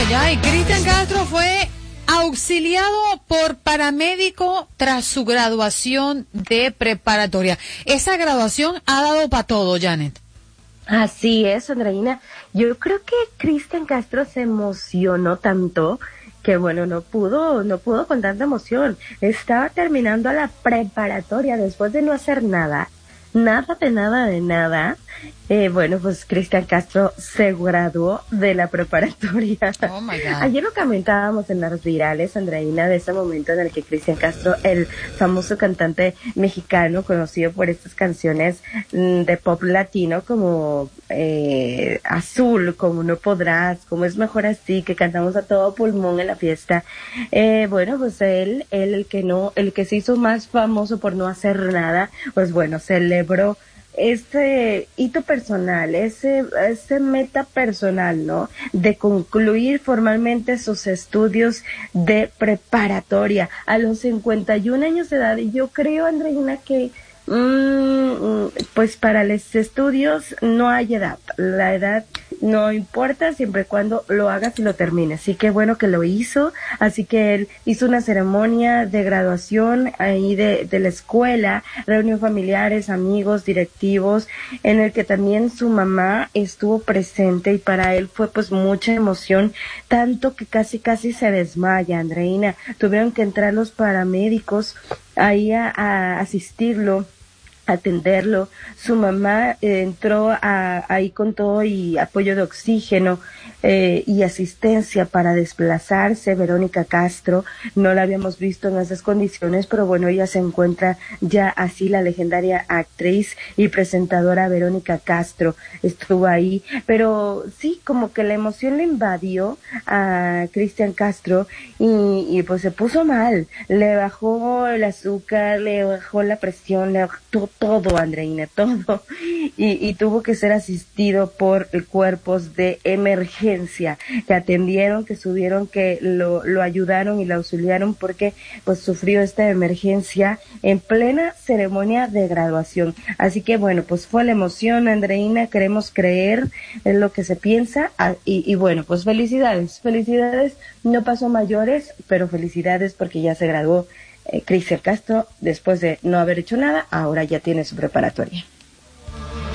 ay, ay. Cristian Castro fue auxiliado por paramédico tras su graduación de preparatoria. Esa graduación ha dado para todo, Janet. Así es, Andreina. Yo creo que Cristian Castro se emocionó tanto que bueno, no pudo con tanta emoción. Estaba terminando la preparatoria después de no hacer nada de nada. Bueno, pues Cristian Castro se graduó de la preparatoria. Oh my God. Ayer lo comentábamos en las virales, Andreina, de ese momento en el que Cristian Castro, el famoso cantante mexicano conocido por estas canciones de pop latino como Azul, como No Podrás, como Es Mejor Así, que cantamos a todo pulmón en la fiesta. Bueno, pues él el que se hizo más famoso por no hacer nada, pues bueno, celebró este hito personal, ese meta personal, ¿no? De concluir formalmente sus estudios de preparatoria a los 51 años de edad. Y yo creo, Andreina, que pues para los estudios no hay edad. La edad no importa siempre y cuando lo hagas y lo termines. Así que bueno que lo hizo. Así que él hizo una ceremonia de graduación ahí de la escuela, reunió familiares, amigos, directivos, en el que también su mamá estuvo presente y para él fue pues mucha emoción, tanto que casi se desmaya, Andreina. Tuvieron que entrar los paramédicos ahí a asistirlo, atenderlo. Su mamá entró ahí con todo y apoyo de oxígeno y asistencia para desplazarse. Verónica Castro, no la habíamos visto en esas condiciones, pero bueno, ella se encuentra ya así. La legendaria actriz y presentadora Verónica Castro estuvo ahí, pero sí, como que la emoción le invadió a Cristian Castro y pues se puso mal, le bajó el azúcar, le bajó la presión, le bajó todo, Andreina, todo, y tuvo que ser asistido por cuerpos de emergencia que atendieron, que subieron, que lo ayudaron y lo auxiliaron porque pues sufrió esta emergencia en plena ceremonia de graduación. Así que bueno, pues fue la emoción, Andreina, queremos creer en lo que se piensa y bueno, pues felicidades, no pasó mayores, pero felicidades porque ya se graduó Cristian Castro, después de no haber hecho nada, ahora ya tiene su preparatoria.